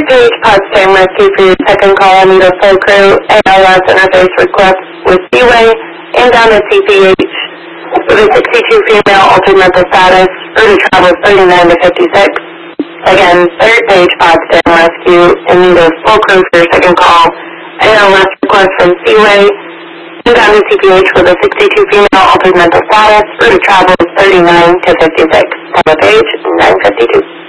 page, pod stand rescue for your second call. I need a full crew, ALS interface request with Seaway, and down to CPH with a 62 female, altered mental status, route of travel 39 to 56. Again, third page, pod stand rescue, and need a full crew for your second call. ALS request from Seaway, and down to CPH with a 62 female, altered mental status, route of travel 39 to 56. Top of page, 952.